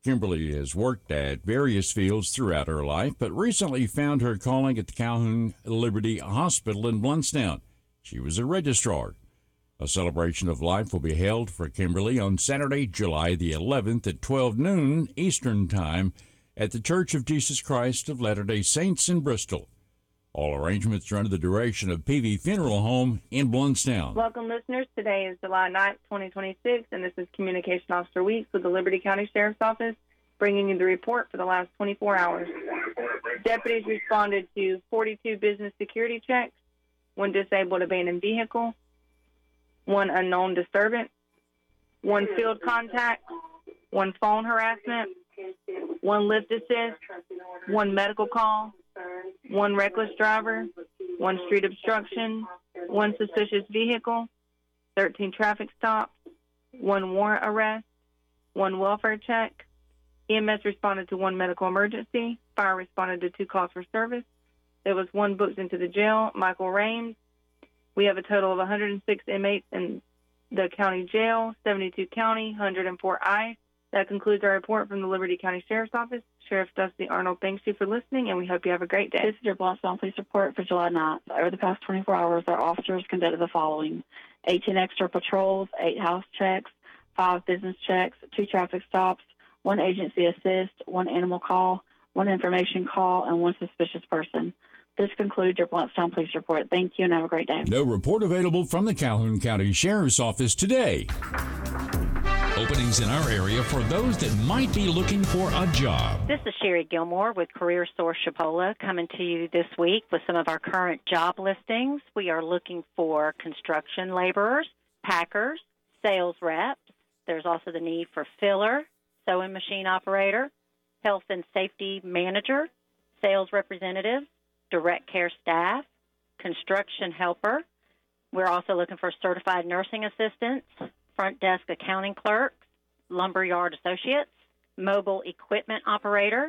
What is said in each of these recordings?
Kimberly has worked at various fields throughout her life, but recently found her calling at the Calhoun Liberty Hospital in Blountstown. She was a registrar. A celebration of life will be held for Kimberly on Saturday, July the 11th at 12 noon Eastern Time at the Church of Jesus Christ of Latter-day Saints in Bristol. All arrangements are under the direction of PV Funeral Home in Blountstown. Welcome, listeners. Today is July 9th, 2026, and this is Communication Officer Weeks with the Liberty County Sheriff's Office, bringing you the report for the last 24 hours. Deputies responded to 42 business security checks, 1 disabled abandoned vehicle, 1 unknown disturbance, 1 field contact, 1 phone harassment, 1 lift assist, 1 medical call, 1 reckless driver, 1 street obstruction, 1 suspicious vehicle, 13 traffic stops, 1 warrant arrest, 1 welfare check. EMS responded to 1 medical emergency. Fire responded to 2 calls for service. There was 1 booked into the jail, Michael Rames. We have a total of 106 inmates in the county jail, 72 county, 104 ICE. That concludes our report from the Liberty County Sheriff's Office. Sheriff Dusty Arnold thanks you for listening, and we hope you have a great day. This is your Blountstown Police Report for July 9th. Over the past 24 hours, our officers conducted the following: 18 extra patrols, 8 house checks, 5 business checks, 2 traffic stops, 1 agency assist, 1 animal call, 1 information call, and 1 suspicious person. This concludes your Blountstown Police Report. Thank you, and have a great day. No report available from the Calhoun County Sheriff's Office today. Openings in our area for those that might be looking for a job. This is Sherry Gilmore with Career Source Chipola coming to you this week with some of our current job listings. We are looking for construction laborers, packers, sales reps. There's also the need for filler, sewing machine operator, health and safety manager, sales representative, direct care staff, construction helper. We're also looking for certified nursing assistants, front desk accounting clerks, lumberyard associates, mobile equipment operator,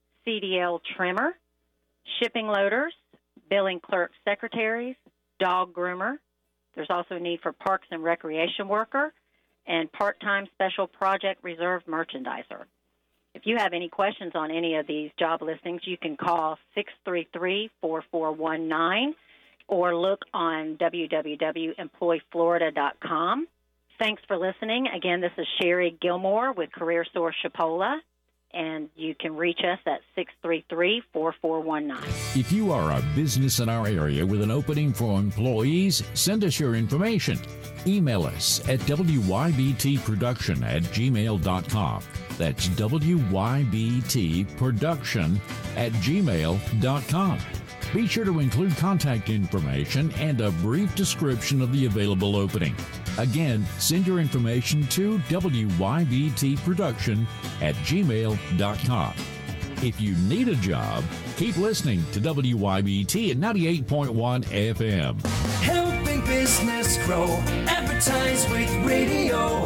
CDL trimmer, shipping loaders, billing clerk secretaries, dog groomer. There's also a need for parks and recreation worker and part-time special project reserve merchandiser. If you have any questions on any of these job listings, you can call 633-4419 or look on www.employflorida.com. Thanks for listening. Again, this is Sherry Gilmore with Career Source Chipola, and you can reach us at 633-4419. If you are a business in our area with an opening for employees, send us your information. Email us at wybtproduction@gmail.com. That's wybtproduction@gmail.com. Be sure to include contact information and a brief description of the available opening. Again, send your information to wybtproduction@gmail.com. If you need a job, keep listening to WYBT at 98.1 FM. Helping business grow. Advertise with radio.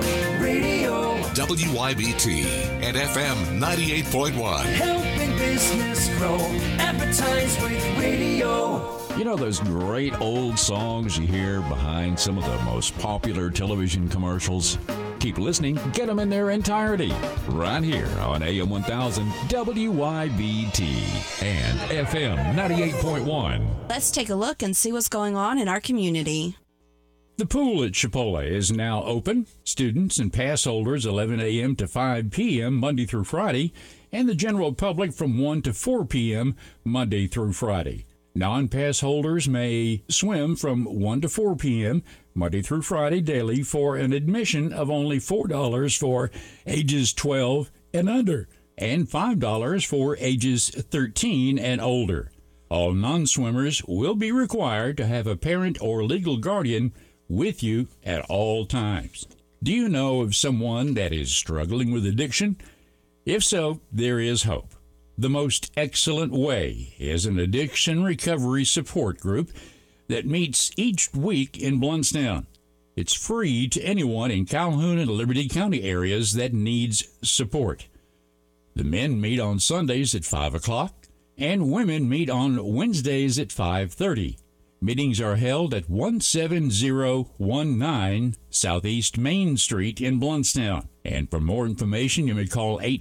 WYBT and FM 98.1. Helping business grow. Advertise with radio. You know those great old songs you hear behind some of the most popular television commercials? Keep listening, get them in their entirety, right here on AM 1000 WYBT and FM 98.1. Let's take a look and see what's going on in our community. The pool at Chipola is now open. Students and pass holders 11 a.m. to 5 p.m. Monday through Friday, and the general public from 1 to 4 p.m. Monday through Friday. Non-pass holders may swim from 1 to 4 p.m. Monday through Friday daily for an admission of only $4 for ages 12 and under, and $5 for ages 13 and older. All non-swimmers will be required to have a parent or legal guardian with you at all times. Do you know of someone that is struggling with addiction? If so, there is hope. The Most Excellent Way is an addiction recovery support group that meets each week in Blountstown. It's free to anyone in Calhoun and Liberty County areas that needs support. The men meet on Sundays at 5 o'clock, and women meet on Wednesdays at 5:30. Meetings are held at 17019 Southeast Main Street in Blountstown. And for more information, you may call